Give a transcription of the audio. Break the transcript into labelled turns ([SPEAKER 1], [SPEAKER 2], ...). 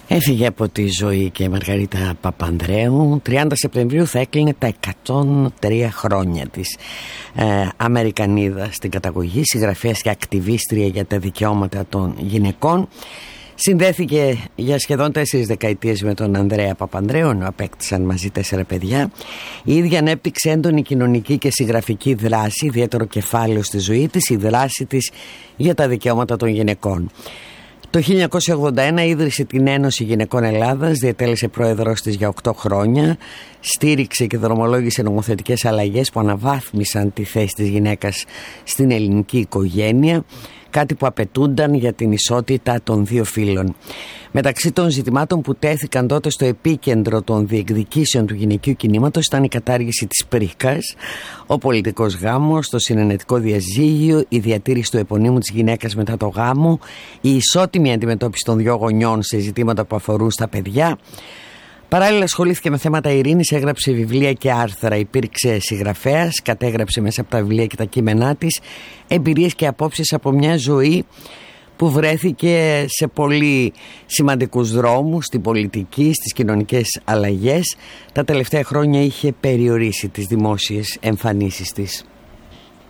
[SPEAKER 1] Έφυγε από τη ζωή και η Μαργαρίτα Παπανδρέου. 30 Σεπτεμβρίου θα έκλεινε τα 103 χρόνια της. Αμερικανίδα στην καταγωγή, συγγραφέας και ακτιβίστρια για τα δικαιώματα των γυναικών. Συνδέθηκε για σχεδόν 4 δεκαετίες με τον Ανδρέα Παπανδρέου, ενώ απέκτησαν μαζί 4 παιδιά. Η ίδια ανέπτυξε έντονη κοινωνική και συγγραφική δράση, ιδιαίτερο κεφάλαιο στη ζωή της, η δράση της για τα δικαιώματα των γυναικών. Το 1981 ίδρυσε την Ένωση Γυναικών Ελλάδας, διετέλεσε πρόεδρος της για 8 χρόνια, στήριξε και δρομολόγησε νομοθετικές αλλαγές που αναβάθμισαν τη θέση της γυναίκας στην ελληνική οικογένεια, κάτι που απαιτούνταν για την ισότητα των δύο φύλων. Μεταξύ των ζητημάτων που τέθηκαν τότε στο επίκεντρο των διεκδικήσεων του γυναικείου κινήματος ήταν η κατάργηση της πρίκας, ο πολιτικός γάμος, το συνενετικό διαζύγιο, η διατήρηση του επωνύμου της γυναίκας μετά το γάμο, η ισότιμη αντιμετώπιση των δύο γονιών σε ζητήματα που αφορούν στα παιδιά. Παράλληλα ασχολήθηκε με θέματα ειρήνης, έγραψε βιβλία και άρθρα, υπήρξε συγγραφέας, κατέγραψε μέσα από τα βιβλία και τα κείμενά της εμπειρίες και απόψεις από μια ζωή που βρέθηκε σε πολύ σημαντικούς δρόμους, στην πολιτική, στις κοινωνικές αλλαγές. Τα τελευταία χρόνια είχε περιορίσει τις δημόσιες εμφανίσεις της.